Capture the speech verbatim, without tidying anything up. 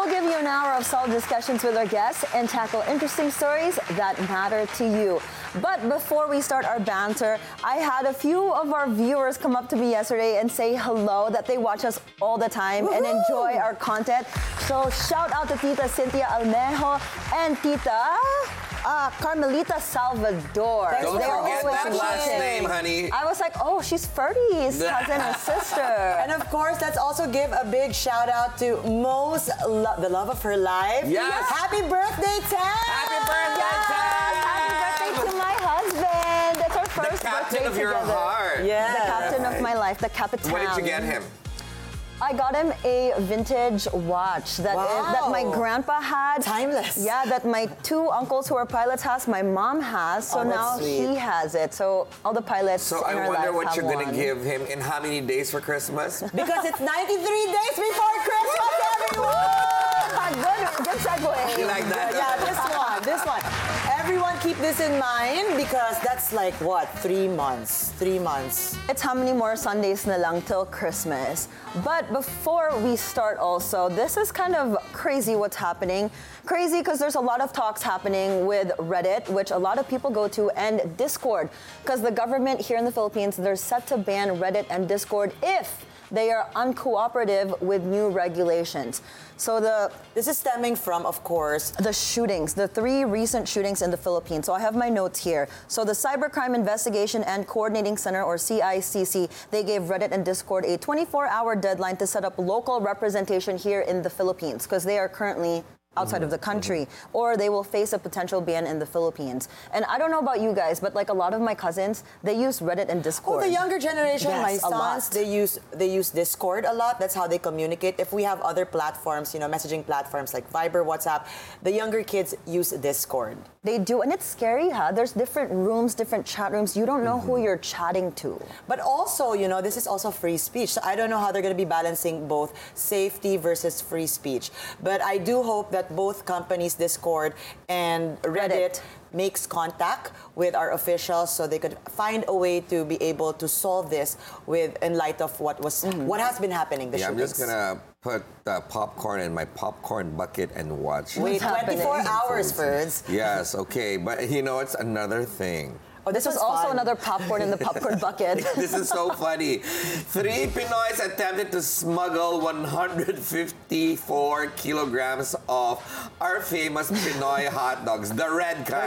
will give you an hour of solid discussions with our guests and tackle interesting stories that matter to you. But before we start our banter, I had a few of our viewers come up to me yesterday and say hello, that they watch us all the time Woo-hoo! and enjoy our content. So shout out to Tita Cynthia Almejo and Tita uh, Carmelita Salvador. Don't They're forget that watching. last name, honey. I was like, oh, she's Ferdy's cousin and sister. And of course, let's also give a big shout out to Mo's, lo- the love of her life. Yes. Happy birthday, Tam! Happy birthday, Yes, Tam! happy birthday to my husband. That's our first The captain birthday of your together. heart. Yeah. The captain of my life, the Capitan. What did you get him? I got him a vintage watch that Wow. is, that my grandpa had. Timeless. Yeah, that my two uncles who are pilots has, my mom has. So Oh, that's now sweet. he has it. So all the pilots So in I our wonder life what have you're gonna one. give him in how many days for Christmas? Because it's ninety-three days before Christmas, everyone! good, good segue. You like that? Yeah, this one, this one. Everyone keep this in mind because that's like, what, three months? Three months. It's how many more Sundays na lang till Christmas. But before we start also, this is kind of crazy what's happening. Crazy because there's a lot of talks happening with Reddit, which a lot of people go to, and Discord. Because the government here in the Philippines, they're set to ban Reddit and Discord if they are uncooperative with new regulations. So the This is stemming from, of course, the shootings, the three recent shootings in the Philippines. So I have my notes here. So the Cybercrime Investigation and Coordinating Center, or C I C C, they gave Reddit and Discord a twenty-four hour deadline to set up local representation here in the Philippines, because they are currently outside of the country, or they will face a potential ban in the Philippines. And I don't know about you guys, but like a lot of my cousins, they use Reddit and Discord. Oh, the younger generation, Yes, my a lot. sons, they use they use Discord a lot. That's how they communicate. If we have other platforms, you know, messaging platforms like Viber, WhatsApp, the younger kids use Discord. They do, and it's scary, huh? There's different rooms, different chat rooms. You don't know who you're chatting to. But also, you know, this is also free speech. So I don't know how they're going to be balancing both safety versus free speech. But I do hope that both companies, Discord and Reddit, Reddit. makes contact with our officials so they could find a way to be able to solve this with in light of what was what has been happening. The Yeah, I'm shootings. just gonna put uh, popcorn in my popcorn bucket and watch. Wait, happening? twenty-four hours, Ferds. Yes, okay, but you know, it's another thing. Oh, This was was also fun. another popcorn in the popcorn bucket. This is so funny. Three Pinoys attempted to smuggle one hundred fifty-four kilograms of our famous Pinoy hot dogs, the red kind.